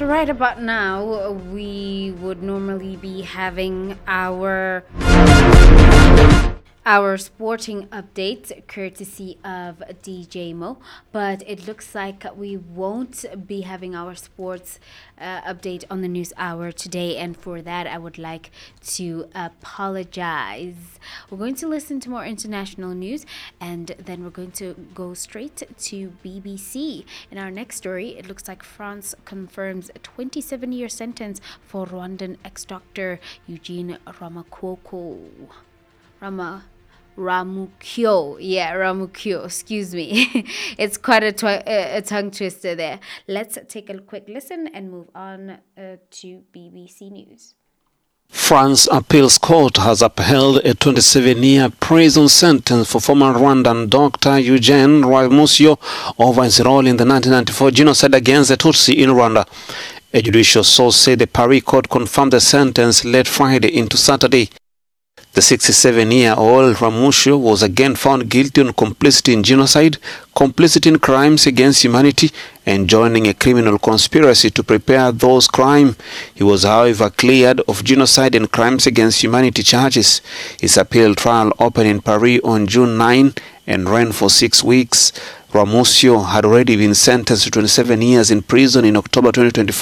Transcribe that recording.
So right about now, we would normally be having our sporting updates courtesy of DJ Mo, but it looks like we won't be having our sports update on the news hour today, and for that I would like to apologize. We're going to listen to more international news, and then we're going to go straight to BBC. In our next story, it looks like France confirms a 27-year sentence for Rwandan ex-doctor Eugene Ramukyo, excuse me. It's quite a tongue twister there. Let's take a quick listen and move on to BBC News. France Appeals Court has upheld a 27-year prison sentence for former Rwandan doctor Eugene Rwamusyo over his role in the 1994 genocide against the Tutsi in Rwanda. A judicial source said the Paris court confirmed the sentence late Friday into Saturday. The 67-year-old Rwamusyo was again found guilty on complicity in genocide, complicity in crimes against humanity, and joining a criminal conspiracy to prepare those crimes. He was, however, cleared of genocide and crimes against humanity charges. His appeal trial opened in Paris on June 9 and ran for 6 weeks. Rwamusyo had already been sentenced to 27 years in prison in October 2024